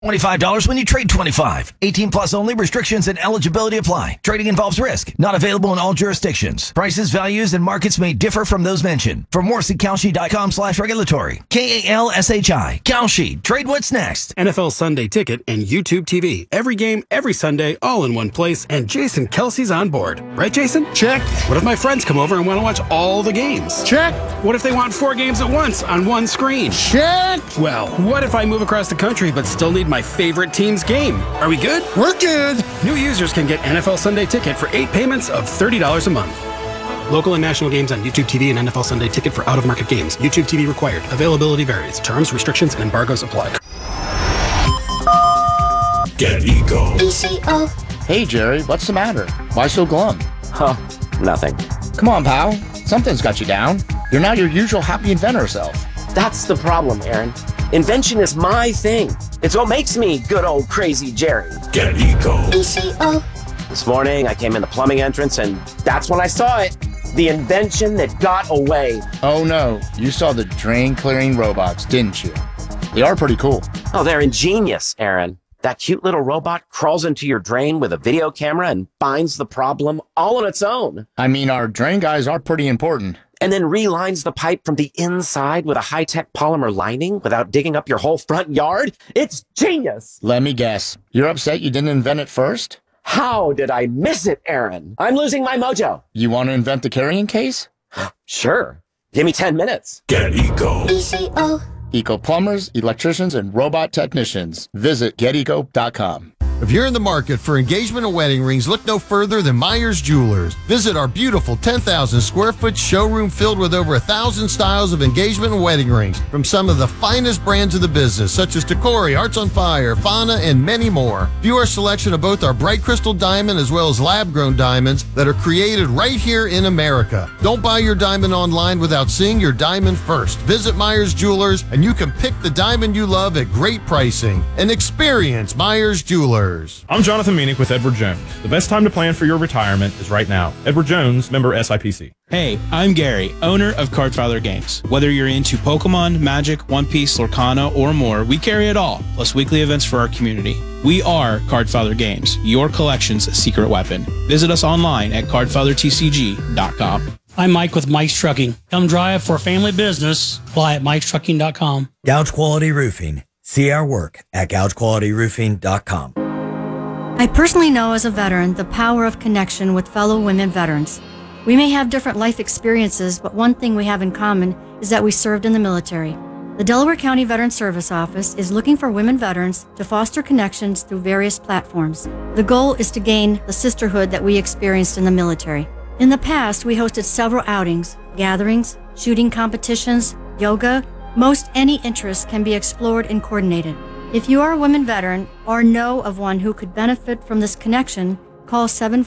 $25 when you trade 25. 18 plus only. Restrictions and eligibility apply. Trading involves risk. Not available in all jurisdictions. Prices, values, and markets may differ from those mentioned. For more, see Kalshi.com/regulatory. KALSHI. Kalshi. Trade what's next. NFL Sunday Ticket and YouTube TV. Every game, every Sunday, all in one place. And Jason Kelsey's on board. Right, Jason? Check. What if my friends come over and want to watch all the games? Check. What if they want 4 games at once on one screen? Check. Well, what if I move across the country but still need my favorite team's game? Are we good? We're good. New users can get NFL Sunday Ticket for 8 payments of $30 a month. Local and national games on YouTube TV and NFL Sunday Ticket for out-of-market games. YouTube TV required. Availability varies. Terms, restrictions, and embargoes apply. Get Eco. ECO. Hey, Jerry, what's the matter? Why so glum? Huh, nothing. Come on, pal. Something's got you down. You're not your usual happy inventor self. That's the problem, Aaron. Invention is my thing. It's what makes me good old crazy Jerry. Get Eco. ECO. This morning, I came in the plumbing entrance, and that's when I saw it. The invention that got away. Oh, no. You saw the drain-clearing robots, didn't you? They are pretty cool. Oh, they're ingenious, Aaron. That cute little robot crawls into your drain with a video camera and finds the problem all on its own. I mean, our drain guys are pretty important. And then relines the pipe from the inside with a high-tech polymer lining without digging up your whole front yard. It's genius. Let me guess. You're upset you didn't invent it first? How did I miss it, Aaron? I'm losing my mojo. You want to invent the carrying case? Sure. Give me 10 minutes. Get Eco. ECO. Eco plumbers, electricians, and robot technicians. Visit geteco.com. If you're in the market for engagement and wedding rings, look no further than Myers Jewelers. Visit our beautiful 10,000 square foot showroom filled with over 1,000 styles of engagement and wedding rings from some of the finest brands of the business, such as Tacori, Hearts on Fire, Fauna, and many more. View our selection of both our bright crystal diamond as well as lab-grown diamonds that are created right here in America. Don't buy your diamond online without seeing your diamond first. Visit Myers Jewelers and you can pick the diamond you love at great pricing. And experience Myers Jewelers. I'm Jonathan Meanick with Edward Jones. The best time to plan for your retirement is right now. Edward Jones, member SIPC. Hey, I'm Gary, owner of Cardfather Games. Whether you're into Pokemon, Magic, One Piece, Lorcana, or more, we carry it all, plus weekly events for our community. We are Cardfather Games, your collection's secret weapon. Visit us online at cardfathertcg.com. I'm Mike with Mike's Trucking. Come drive for family business. Fly at Mike'sTrucking.com. Gouge Quality Roofing. See our work at GougeQualityRoofing.com. I personally know as a veteran the power of connection with fellow women veterans. We may have different life experiences, but one thing we have in common is that we served in the military. The Delaware County Veteran Service Office is looking for women veterans to foster connections through various platforms. The goal is to gain the sisterhood that we experienced in the military. In the past, we hosted several outings, gatherings, shooting competitions, yoga. Most any interest can be explored and coordinated. If you are a women veteran or know of one who could benefit from this connection, call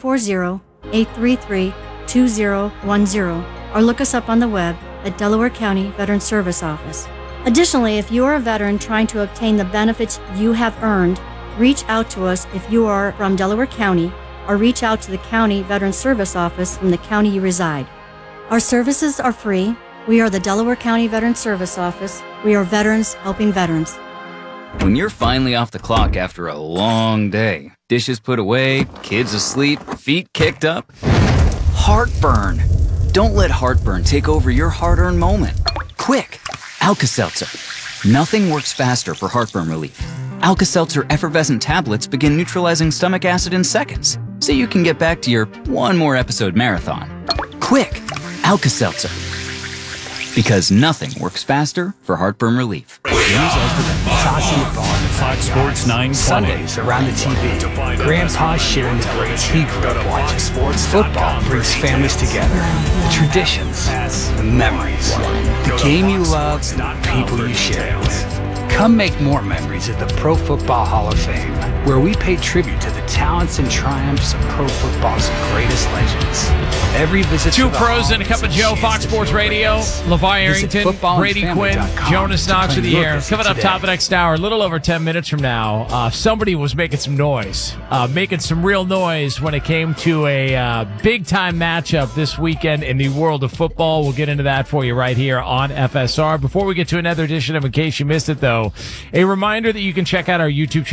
740-833-2010 or look us up on the web at Delaware County Veteran Service Office. Additionally, if you are a veteran trying to obtain the benefits you have earned, reach out to us if you are from Delaware County or reach out to the County Veteran Service Office from the county you reside. Our services are free. We are the Delaware County Veteran Service Office. We are veterans helping veterans. When you're finally off the clock after a long day, dishes put away, kids asleep, feet kicked up, heartburn. Don't let heartburn take over your hard-earned moment. Quick, Alka-Seltzer. Nothing works faster for heartburn relief. Alka-Seltzer effervescent tablets begin neutralizing stomach acid in seconds, so you can get back to your one more episode marathon. Quick, Alka-Seltzer. Because nothing works faster for heartburn relief. Fox Sports 920. Sundays around the TV. Grandpa's sharing the greats he grew up watching. Football brings families together. The traditions, the memories, the game you love, and the people you share it with. Come make more memories at the Pro Football Hall of Fame, where we pay tribute to the talents and triumphs of pro football's greatest legends. Every visit Two pros and a cup of Joe, Fox Sports Radio. LeVar Arrington, Brady Quinn, Jonas Knox with the air. Coming up top of next hour, a little over 10 minutes from now, somebody was making some noise, making some real noise when it came to a big-time matchup this weekend in the world of football. We'll get into that for you right here on FSR. Before we get to another edition of In Case You Missed It, though, So a reminder that you can check out our YouTube channel.